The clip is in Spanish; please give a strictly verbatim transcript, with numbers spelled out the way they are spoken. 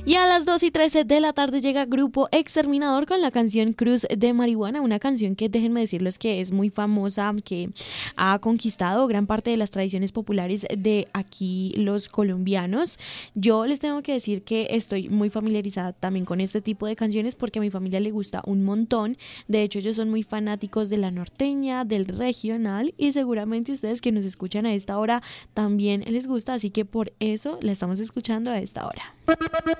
Y a las dos y trece de la tarde llega Grupo Exterminador con la canción Cruz de Marihuana, una canción que déjenme decirles que es muy famosa, que ha conquistado gran parte de las tradiciones populares de aquí los colombianos. Yo les tengo que decir que estoy muy familiarizada también con este tipo de canciones porque a mi familia le gusta un montón. De hecho, ellos son muy fanáticos de la norteña, del regional, y seguramente ustedes que nos escuchan a esta hora también les gusta, así que por eso la estamos escuchando a esta hora.